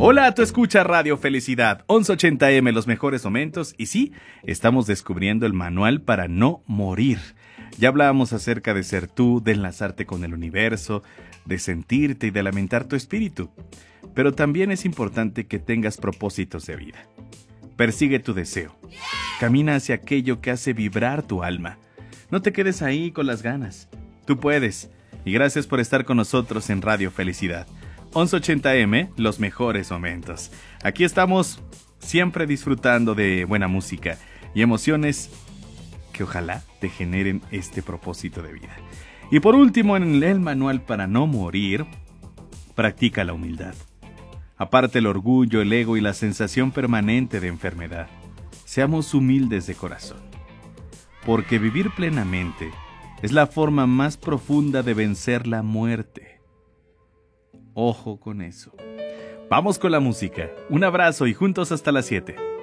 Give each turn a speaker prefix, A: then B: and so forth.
A: Hola, tú escuchas Radio Felicidad, 1180M, los mejores momentos. Y sí, estamos descubriendo el manual para no morir. Ya hablábamos acerca de ser tú, de enlazarte con el universo, de sentirte y de lamentar tu espíritu. Pero también es importante que tengas propósitos de vida. Persigue tu deseo. Camina hacia aquello que hace vibrar tu alma. No te quedes ahí con las ganas. Tú puedes. Y gracias por estar con nosotros en Radio Felicidad. 1180M, los mejores momentos. Aquí estamos siempre disfrutando de buena música y emociones que ojalá te generen este propósito de vida. Y por último, en el manual para no morir, practica la humildad. Aparte el orgullo, el ego y la sensación permanente de enfermedad. Seamos humildes de corazón. Porque vivir plenamente es la forma más profunda de vencer la muerte. Ojo con eso. Vamos con la música. Un abrazo y juntos hasta las 7.